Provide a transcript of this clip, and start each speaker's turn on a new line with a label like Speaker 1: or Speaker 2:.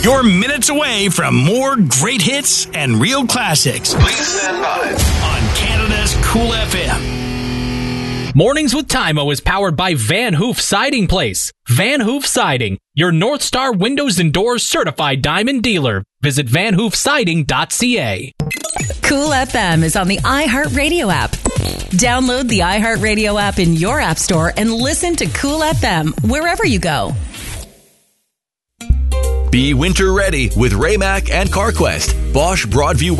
Speaker 1: You're minutes away from more great hits and real classics.
Speaker 2: Please stand by.
Speaker 1: On Canada's Cool FM.
Speaker 3: Mornings with Timo is powered by Van Hoof Siding Place. Van Hoof Siding, your North Star Windows and Doors certified diamond dealer. Visit vanhoofsiding.ca.
Speaker 4: Cool FM is on the iHeartRadio app. Download the iHeartRadio app in your app store and listen to Cool FM wherever you go.
Speaker 5: Be winter ready with Raymac and CarQuest. Bosch Broadview